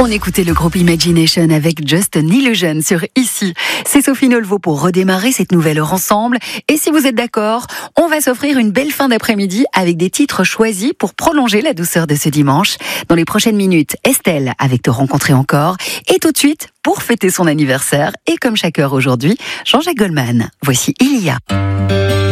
On écoutait le groupe Imagination avec Just an Illusion sur Ici. C'est Sophie Nolvo pour redémarrer cette nouvelle heure ensemble. Et si vous êtes d'accord, on va s'offrir une belle fin d'après-midi avec des titres choisis pour prolonger la douceur de ce dimanche. Dans les prochaines minutes, Estelle avec Te rencontrer encore. Et tout de suite, pour fêter son anniversaire, et comme chaque heure aujourd'hui, Jean-Jacques Goldman. Voici Il y a.